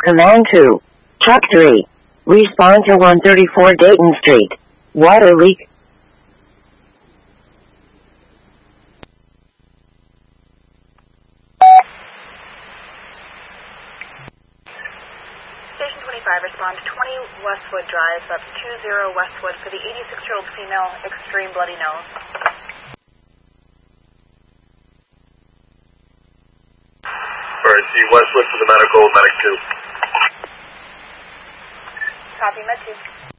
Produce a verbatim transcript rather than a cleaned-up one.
Command two. Truck three. Respond to one thirty-four Dayton Street. Water leak. Station twenty-five, respond to twenty Westwood Drive, that's two zero Westwood, for the eighty-six-year-old female, extreme bloody nose. Alright, see Westwood for the medical, medic two. Copy, med two.